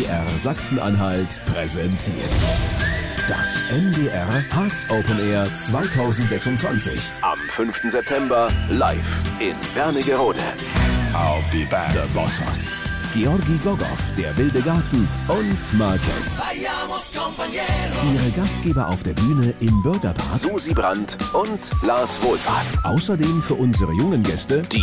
MDR Sachsen-Anhalt präsentiert. Das MDR Harz Open Air 2026. Am 5. September live in Wernigerode. I'll be back. The Bossos, Georgi Gogow, Der wilde Garten und Marquez. Ihre Gastgeber auf der Bühne im Bürgerpark, Susi Brandt und Lars Wohlfahrt. Außerdem für unsere jungen Gäste die